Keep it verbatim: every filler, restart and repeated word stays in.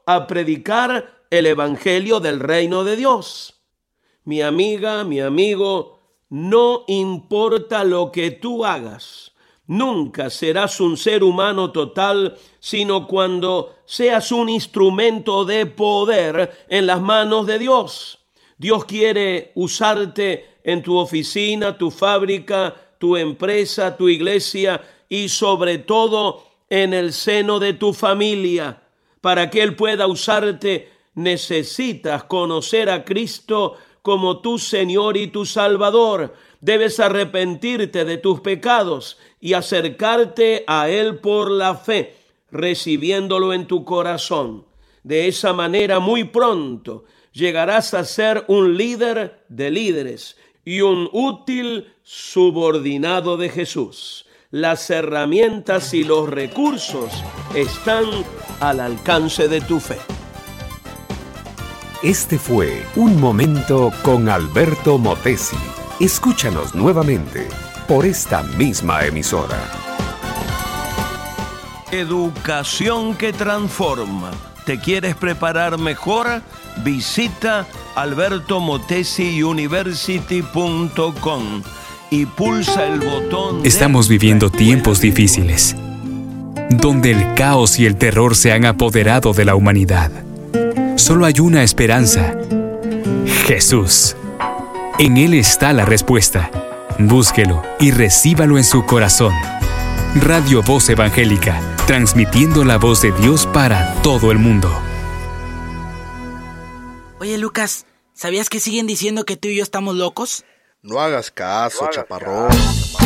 a predicar el evangelio del reino de Dios. Mi amiga, mi amigo, no importa lo que tú hagas, nunca serás un ser humano total, sino cuando seas un instrumento de poder en las manos de Dios. Dios quiere usarte en tu oficina, tu fábrica, tu empresa, tu iglesia y sobre todo en el seno de tu familia. Para que Él pueda usarte, necesitas conocer a Cristo como tu Señor y tu Salvador. Debes arrepentirte de tus pecados y acercarte a Él por la fe, recibiéndolo en tu corazón. De esa manera, muy pronto, llegarás a ser un líder de líderes y un útil subordinado de Jesús. Las herramientas y los recursos están al alcance de tu fe. Este fue Un Momento con Alberto Motesi. Escúchanos nuevamente por esta misma emisora. Educación que transforma. ¿Te quieres preparar mejor? Visita alberto motesi university punto com y pulsa el botón. Estamos viviendo tiempos difíciles, donde el caos y el terror se han apoderado de la humanidad. Solo hay una esperanza: Jesús. En Él está la respuesta. Búsquelo y recíbalo en su corazón. Radio Voz Evangélica, transmitiendo la voz de Dios para todo el mundo. Oye, Lucas, ¿sabías que siguen diciendo que tú y yo estamos locos? No hagas caso, chaparrón.